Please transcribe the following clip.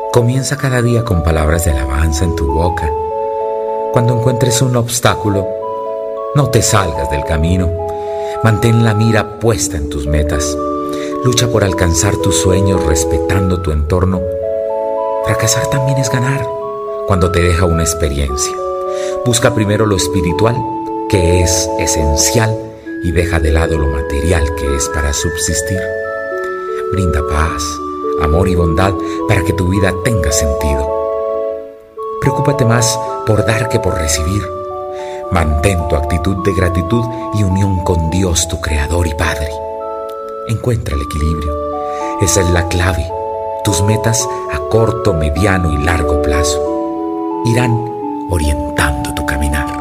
Comienza cada día con palabras de alabanza en tu boca. Cuando encuentres un obstáculo, no te salgas del camino. Mantén la mira puesta en tus metas. Lucha por alcanzar tus sueños respetando tu entorno. Fracasar también es ganar cuando te deja una experiencia. Busca primero lo espiritual, que es esencial, y deja de lado lo material, que es para subsistir. Brinda paz, amor y bondad para que tu vida tenga sentido. Preocúpate más por dar que por recibir. Mantén tu actitud de gratitud y unión con Dios, tu Creador y Padre. Encuentra el equilibrio. Esa es la clave. Tus metas a corto, mediano y largo plazo irán orientando tu caminar.